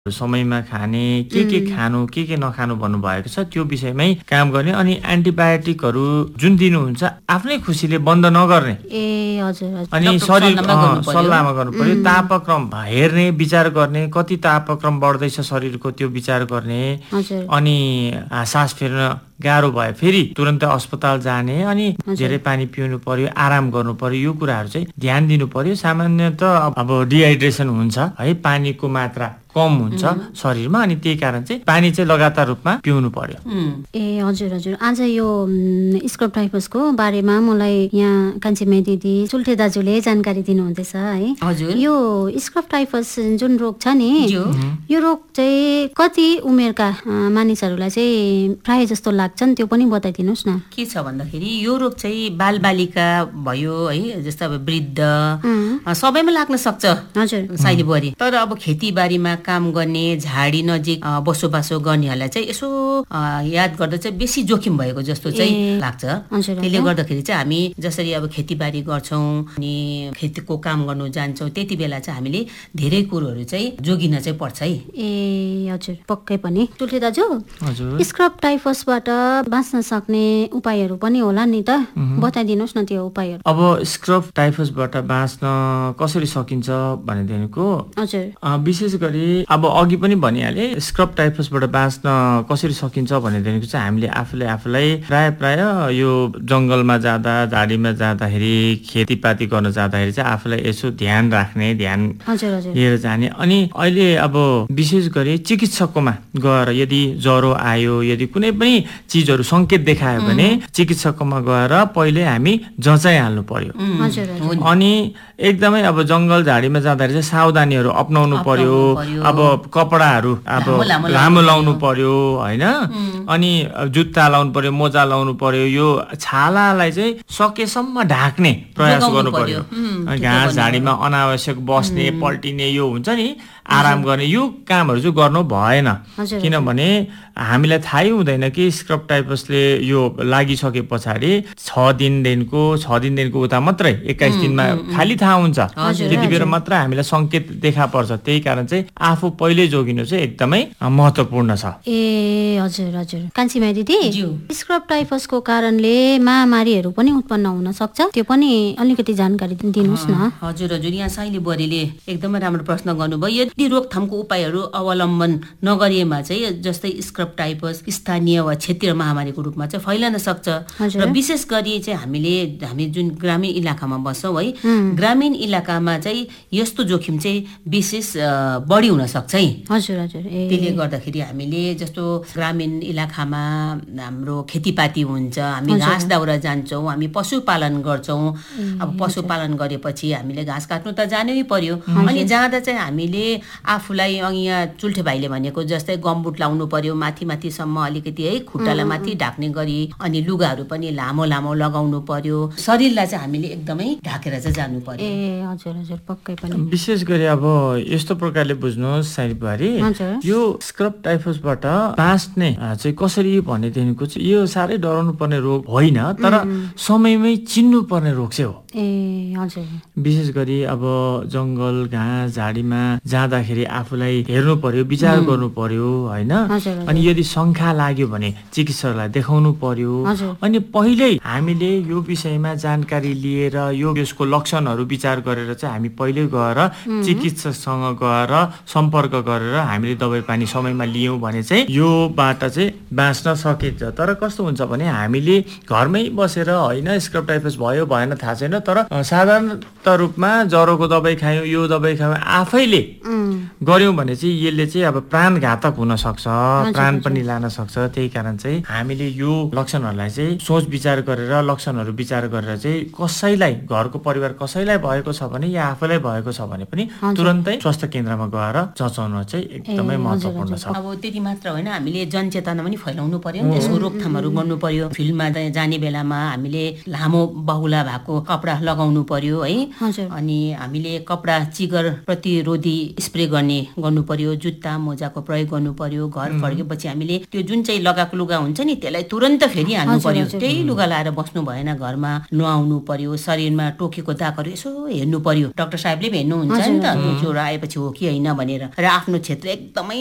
समयमा खाने के खानु के नखानु भन्नुभएको छ त्यो विषयमै काम गर्ने अनि एन्टिबायोटिकहरू जुन दिनुहुन्छ आफ्नै खुसीले बन्द नगर्ने अनि शरीर सल्लाहमा गर्नु पर्यो तापक्रम हेर्ने विचार गर्ने कति तापक्रम बढ्दैछ शरीरको त्यो विचार गर्ने अनि सास फेर्न गाह्रो भयो फेरि तुरन्तै अस्पताल जाने अनि धेरै पानी पिउनु पर्यो आराम गर्नु पर्यो यो कुराहरू चाहिँ ध्यान दिनु पर्यो सामान्यतः अब डिहाइड्रेसन हुन्छ है पानीको मात्रा कम हुन्छ शरीरमा अनि त्यही कारण चाहिँ पानी चाहिँ लगातार रूपमा पिउनु पर्यो हजुर हजुर आज यो स्क्रब टाइफसको बारेमा मलाई यहाँ कान्छी दिदी चुल्ठे दाजुले जानकारी दिनुहुँदैछ है हजुर यो स्क्रब टाइफस जुन रोग छ नि यो रोग चाहिँ कति उमेरका मानिसहरूलाई चाहिँ प्राय जस्तो लाग्छन् त्यो पनि बताइदिनुहोस् न के छ भन्दाखेरि यो रोग चाहिँ बालबालिका भयो है जस्तो अब वृद्ध सबैमा लाग्न सक्छ हजुर साइली बुहारी तर अब खेतीबारीमा काम गर्ने झाडी नजिक बसोबासो गर्नेहरूलाई चाहिँ यसो याद गर्दा चाहिँ बेसी जोखिम भएको जस्तो चाहिँ लाग्छ त्यसले गर्दाखेरि चाहिँ हामी जसरी अब खेतीबारी गर्छौँ अनि खेतीको काम गर्नु जान्छौँ त्यति बेला चाहिँ हामीले धेरै कुरोहरू चाहिँ जोगिन चाहिँ पर्छ है हजुर पक्कै पनि चुल्ठे दाजु स्क्रब टाइफसबाट बाँच्न सक्ने उपायहरू पनि होला नि त बताइदिनुहोस् न त्यो उपायहरू अब स्क्रब टाइफसबाट बाँच्न कसरी सकिन्छ भनेदेखिको हजुर विशेष गरी अब अघि पनि भनिहाले स्क्रब टाइफसबाट बाँच्न कसरी सकिन्छ भनेदेखिको चाहिँ हामीले आफूलाई प्राय यो जंगलमा जाँदा झाडीमा जाँदाखेरि खेतीपाती गर्न जाँदाखेरि चाहिँ आफूलाई यसो ध्यान राख्ने ध्यान लिएर जाने अनि अहिले अब विशेष गरी चिकित्सककोमा गएर यदि ज्वरो आयो यदि कुनै पनि चीजहरू संकेत देखायो भने चिकित्सककोमा गएर पहिले हामी जँचाइहाल्नु पर्यो अनि एकदमै अब जंगल झाडीमा जाँदाखेरि चाहिँ सावधानीहरू अपनाउनु पर्यो अब कपडाहरू अब लामो लाउनु पर्यो हैन अनि जुत्ता लाउनु पर्यो मोजा लाउनु पर्यो यो छालालाई चाहिँ सकेसम्म ढाक्ने प्रयास गर्नु पर्यो घाँस झाडीमा अनावश्यक बस्ने पल्टिने यो हुन्छ नि आराम गर्ने यो कामहरू चाहिँ गर्नु भएन किनभने हामीलाई थाहै हुँदैन कि स्क्रब टाइफसले यो लागिसके पछाडि 6 दिनदेखिको उता मात्रै 21 दिनमा खाली थाहा हुन्छ त्यति बेर मात्र हामीलाई संकेत देखा पर्छ त्यही कारण चाहिँ आफू पहिले जोगिनु चाहिँ एकदमै महत्त्वपूर्ण छ हजुर हजुर कान्छी दिदी स्क्रब टाइफसको कारणले महामारीहरू पनि उत्पन्न हुन सक्छ त्यो पनि अलिकति जानकारी दिनुहोस् न हजुर हजुर यहाँ साइली बुहारीले एकदमै राम्रो प्रश्न गर्नुभयो यदि रोकथामको उपायहरू अवलम्बन नगरिएमा चाहिँ जस्तै स्क्रब टाइफस स्थानीय वा क्षेत्रीय महामारीको रूपमा चाहिँ फैलन सक्छ र विशेष गरी चाहिँ हामी जुन ग्रामीण इलाकामा बस्छौँ है ग्रामीण इलाकामा चाहिँ यस्तो जोखिम चाहिँ विशेष बढी हुन सक्छ है हजुर हजुर त्यसले गर्दाखेरि हामीले जस्तो ग्रामीण इलाकामा हाम्रो खेतीपाती हुन्छ हामी घाँस दाउरा जान्छौँ हामी पशुपालन गर्छौँ अब पशुपालन गरेपछि हामीले घाँस काट्नु त जानै पर्यो अनि जाँदा चाहिँ हामीले आफूलाई यहाँ चुल्ठे भाइले भनेको जस्तै गमबुट लाउनु पर्यो माथिसम्म अलिकति है खुट्टालाई माथि ढाक्ने गरी अनि लुगाहरू पनि लामो लगाउनु पर्यो शरीरलाई चाहिँ हामीले एकदमै ढाकेर चाहिँ जानु पर्यो हजुर हजुर पक्कै पनि विशेष गरी अब यस्तो प्रकारले बुझ्नुहोस् साइली बुहारी यो स्क्रब टाइफसबाट बाँच्ने चाहिँ कसरी भनेदेखिको चाहिँ यो साह्रै डराउनु पर्ने रोग होइन तर समयमै चिन्नु पर्ने रोग चाहिँ हो विशेष गरी अब जंगल घाँस झाडीमा जाँदाखेरि आफूलाई हेर्नु पर्यो विचार गर्नु पर्यो हैन अनि यदि शंका लाग्यो भने चिकित्सकलाई देखाउनु पर्यो अनि पहिल्यै हामीले यो विषयमा जानकारी लिएर यसको लक्षणहरू विचार गरेर चाहिँ हामी पहिले गएर चिकित्सकसँग गएर सम्पर्क गरेर हामीले दबाई पानी समयमा लियौं भने चाहिँ योबाट चाहिँ बाँच्न सकिन्छ तर कस्तो हुन्छ भने हामीले घरमै बसेर हैन स्क्रब टाइफस भयो भएन थाहा छैन तर साधारणतः रूपमा ज्वरोको दबाई खायौं यो दबाई खायौं आफैले गर्यौं भने चाहिँ यसले चाहिँ अब प्राणघातक हुन सक्छ प्राण पनि लान सक्छ त्यही कारण चाहिँ हामीले यो लक्षणहरूलाई चाहिँ सोच विचार गरेर लक्षणहरू विचार गरेर चाहिँ कसैलाई घरको परिवार कसैलाई भएको छ भने या आफैलाई भएको छ भने पनि तुरन्तै स्वास्थ्य केन्द्रमा गएर जाँचाउन चाहिँ एकदमै महत्त्वपूर्ण छ अब त्यति मात्र होइन हामीले जनचेतना पनि फैलाउनु पर्यो यसको रोकथामहरू गर्नु पर्यो फिल्डमा जाने बेलामा हामीले लामो बाहुला भएको कपडा लगाउनु पर्यो है अनि हामीले कपडा चिगर प्रतिरोधी स्प्रे गर्नु पर्यो, जुत्ता मोजाको प्रयोग गर्नु पर्यो। घर फर्केपछि हामीले त्यो जुन चाहिँ लगाएको लुगा हुन्छ नि त्यसलाई तुरन्त फेरि हाल्नु पर्यो। त्यही लुगा लाएर बस्नु भएन, घरमा नुहाउनु पर्यो, शरीरमा टोकेको दागहरू यसो हेर्नु पर्यो। डाक्टर साहेबले पनि हेर्नुहुन्छ नि त, ज्वरो आएपछि हो कि होइन भनेर। र आफ्नो क्षेत्र एकदमै